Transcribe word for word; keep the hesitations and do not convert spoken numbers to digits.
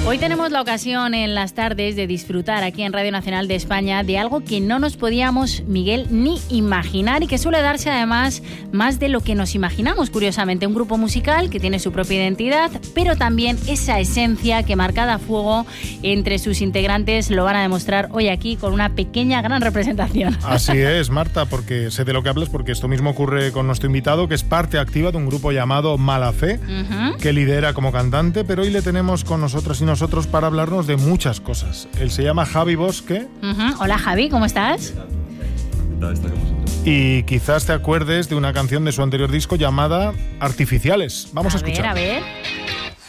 Hoy tenemos la ocasión en las tardes de disfrutar aquí en Radio Nacional de España de algo que no nos podíamos, Miguel, ni imaginar y que suele darse además más de lo que nos imaginamos, curiosamente. Un grupo musical que tiene su propia identidad, pero también esa esencia que marcada a fuego entre sus integrantes lo van a demostrar hoy aquí con una pequeña gran representación. Así es, Marta, porque sé de lo que hablas, porque esto mismo ocurre con nuestro invitado, que es parte activa de un grupo llamado Mala Fe, uh-huh. que lidera como cantante, pero hoy le tenemos con nosotras y nosotros para hablarnos de muchas cosas. Él se llama Javi Bosque. Uh-huh. Hola Javi, ¿cómo estás? ¿Qué tal? ¿Está con vosotros? Y quizás te acuerdes de una canción de su anterior disco llamada Artificiales. Vamos a, a escuchar. A ver, a ver.